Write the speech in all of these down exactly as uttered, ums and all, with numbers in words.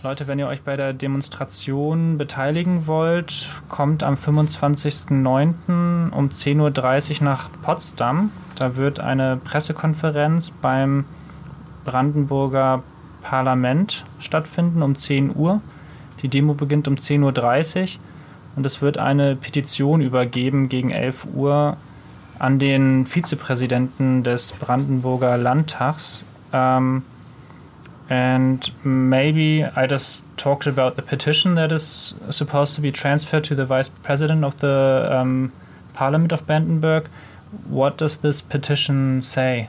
Leute, wenn ihr euch bei der Demonstration beteiligen wollt, kommt am fünfundzwanzigsten neunten um zehn Uhr dreißig nach Potsdam. Da wird eine Pressekonferenz beim Brandenburger Parlament stattfinden um zehn Uhr. Die Demo beginnt um zehn Uhr dreißig und es wird eine Petition übergeben gegen elf Uhr an den Vizepräsidenten des Brandenburger Landtags. Um, and maybe I just talked about the petition that is supposed to be transferred to the vice president of the um, Parliament of Brandenburg. What does this petition say?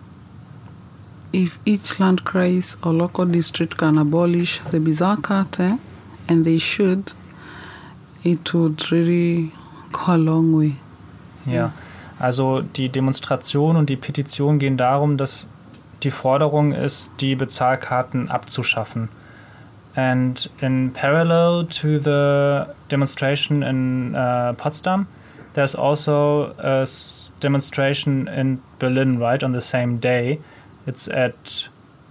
If each Landkreis or local district can abolish the Bizarkarte, and they should, it would really go a long way. Ja, also die Demonstration und die Petition gehen darum, dass die Forderung ist, die Bezahlkarten abzuschaffen. And in parallel to the demonstration in uh, Potsdam, there's also a s- demonstration in Berlin, right, on the same day. It's at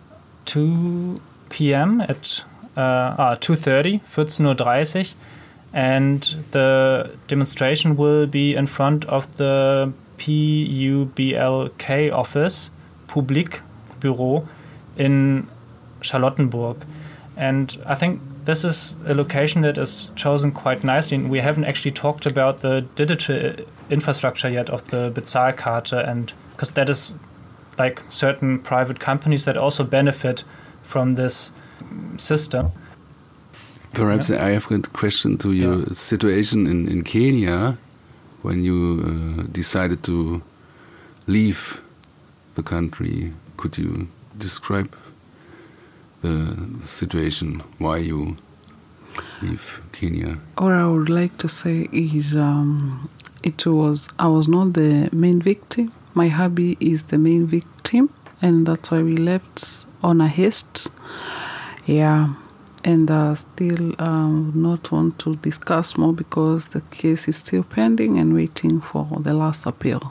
two p.m. at uh, ah, two thirty, fourteen Uhr dreißig, and the demonstration will be in front of the P U B L K office, Publik Büro in Charlottenburg. And I think this is a location that is chosen quite nicely. And we haven't actually talked about the digital infrastructure yet of the Bezahlkarte, and because that is like certain private companies that also benefit from this system. Perhaps yeah. I have a question to your yeah. situation in, in Kenya when you uh, decided to leave the country. Could you describe the situation, why you leave Kenya? What I would like to say is um, it was I was not the main victim. My hubby is the main victim, and that's why we left on a haste. Yeah, and uh, still um, not want to discuss more because the case is still pending and waiting for the last appeal.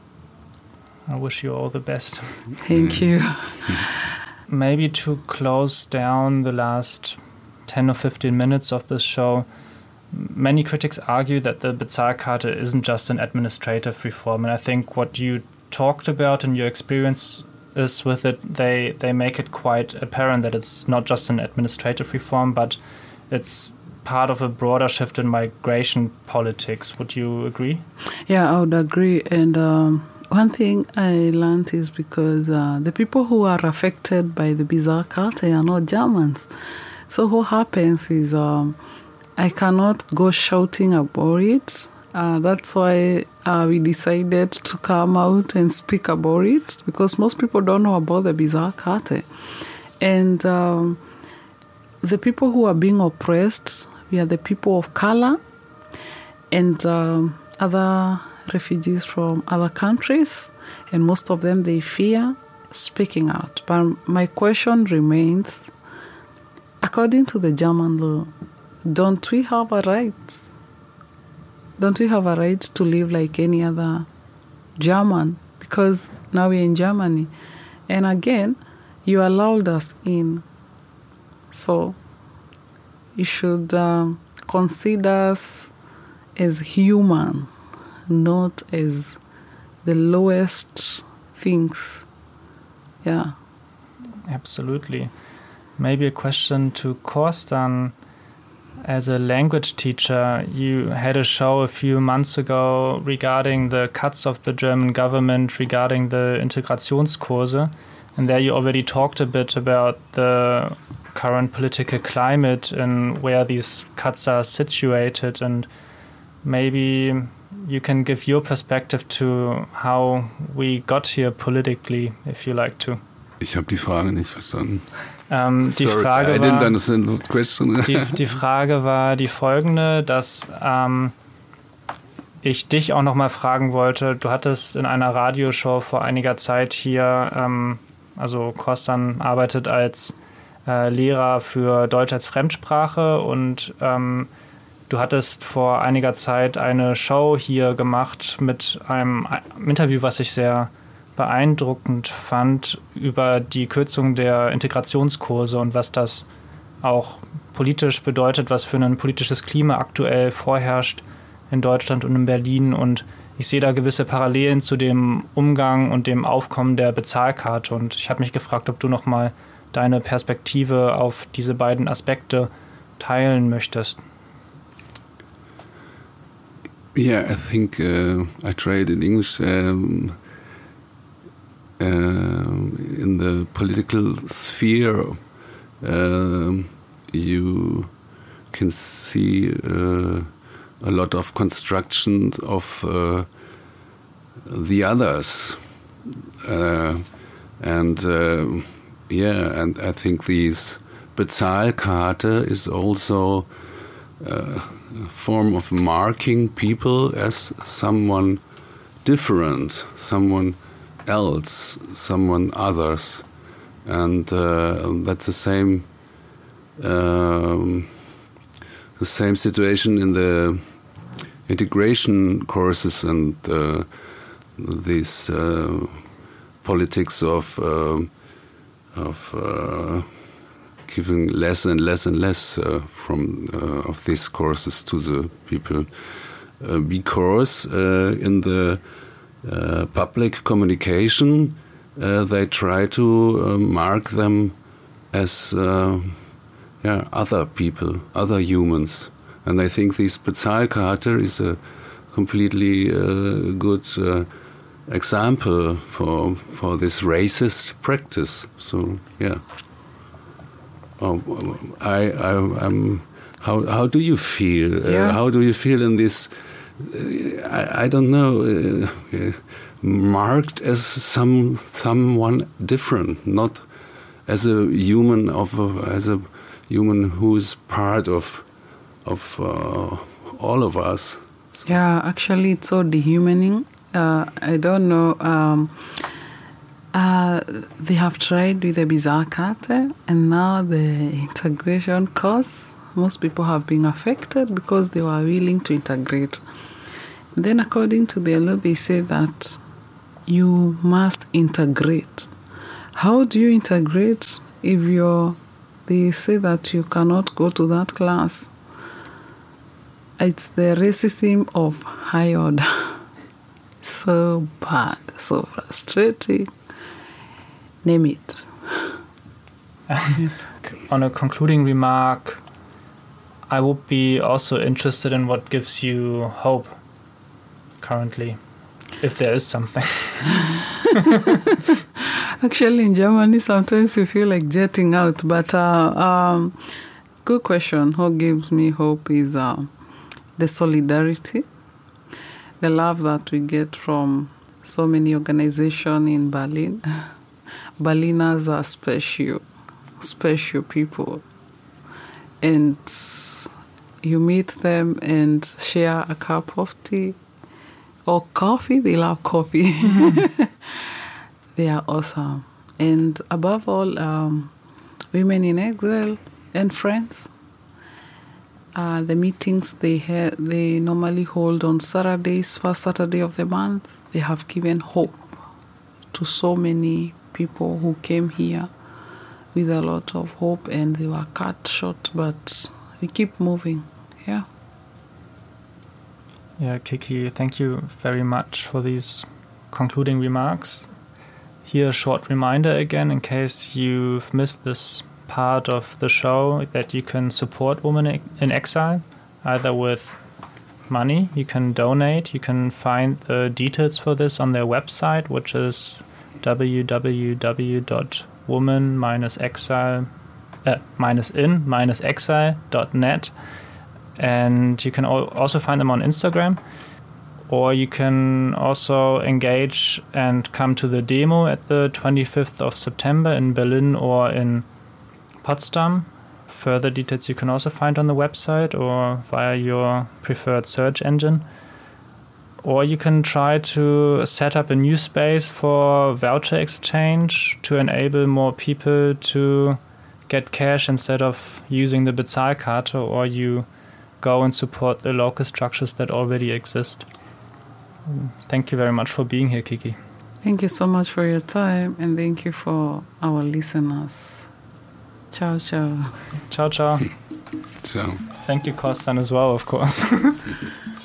I wish you all the best. Thank you. Maybe to close down the last ten or fifteen minutes of this show, many critics argue that the Bezahlkarte isn't just an administrative reform. And I think what you talked about and your experience is with it, they, they make it quite apparent that it's not just an administrative reform, but it's part of a broader shift in migration politics. Would you agree? Yeah, I would agree. And um, one thing I learned is because uh, the people who are affected by the Bezahlkarte are not Germans. So what happens is um, I cannot go shouting about it. Uh, that's why uh, we decided to come out and speak about it, because most people don't know about the Bezahlkarte. And um, the people who are being oppressed, we are the people of color and um, other refugees from other countries, and most of them, they fear speaking out. But my question remains, according to the German law, don't we have a right? Don't we have a right to live like any other German? Because now we're in Germany. And again, you allowed us in. So you should um, consider us as human, not as the lowest things. Yeah. Absolutely. Maybe a question to Korstan. As a language teacher, you had a show a few months ago regarding the cuts of the German government regarding the Integrationskurse. And there you already talked a bit about the current political climate and where these cuts are situated. And maybe you can give your perspective to how we got here politically, if you like to. Ich habe die Frage nicht verstanden. Ähm, die, Sorry, Frage I didn't war, understand the question. die, die Frage war die folgende, dass ähm, ich dich auch nochmal fragen wollte. Du hattest in einer Radioshow vor einiger Zeit hier, ähm, also Korstan arbeitet als äh, Lehrer für Deutsch als Fremdsprache, und ähm, du hattest vor einiger Zeit eine Show hier gemacht mit einem Interview, was ich sehr beeindruckend fand, über die Kürzung der Integrationskurse und was das auch politisch bedeutet, was für ein politisches Klima aktuell vorherrscht in Deutschland und in Berlin. Und ich sehe da gewisse Parallelen zu dem Umgang und dem Aufkommen der Bezahlkarte. Und ich habe mich gefragt, ob du noch mal deine Perspektive auf diese beiden Aspekte teilen möchtest. Yeah, I think uh, I tried in English. Um, uh, in the political sphere, uh, you can see uh, a lot of construction of uh, the others, uh, and uh, yeah, and I think this Bezahlkarte is also uh, a form of marking people as someone different, someone else, someone others, and uh, that's the same. Um, the same situation in the integration courses and uh, this uh, politics of uh, of uh, giving less and less and less uh, from uh, of these courses to the people, uh, because uh, in the uh, public communication uh, they try to uh, mark them as uh, yeah, other people, other humans. And I think this Bezahlkarte is a completely uh, good uh, example for for this racist practice. So yeah. Oh, I, I, I'm. How how do you feel? Yeah. Uh, how do you feel in this? Uh, I I don't know. Uh, uh, marked as some someone different, not as a human of a, as a human who is part of of uh, all of us. So. Yeah, actually, it's so dehumaning. Uh, I don't know. Um, uh, they have tried with the Bezahlkarte, and now the integration course. Most people have been affected because they were willing to integrate. Then, according to the law, they say that you must integrate. How do you integrate if you're? They say that you cannot go to that class. It's the racism of high order. So bad, so frustrating. Name it. On a concluding remark, I would be also interested in what gives you hope currently, if there is something. Actually, in Germany, sometimes you feel like jetting out. But uh, um, good question. What gives me hope is uh, the solidarity, the love that we get from so many organizations in Berlin. Berliners are special, special people. And you meet them and share a cup of tea or coffee. They love coffee. Mm-hmm. They are awesome. And above all, um, Women in Exile and friends. Uh, the meetings they ha- they normally hold on Saturdays, first Saturday of the month. They have given hope to so many people who came here with a lot of hope, and they were cut short, but we keep moving. Yeah. Yeah, Kiki, thank you very much for these concluding remarks. Here, a short reminder again, in case you've missed this part of the show, that you can support Women in Exile, either with money, you can donate, you can find the details for this on their website, which is w w w dot woman dash exile uh, minus in minus exile dot net, and you can also find them on Instagram. Or you can also engage and come to the demo at the twenty-fifth of September in Berlin or in Potsdam. Further details you can also find on the website or via your preferred search engine. Or you can try to set up a new space for voucher exchange to enable more people to get cash instead of using the Bezahlkarte, or you go and support the local structures that already exist. Thank you very much for being here, Kiki. Thank you so much for your time, and thank you for our listeners. Ciao. Ciao, ciao. Ciao, ciao. Ciao. Thank you, Kostan, as well, of course.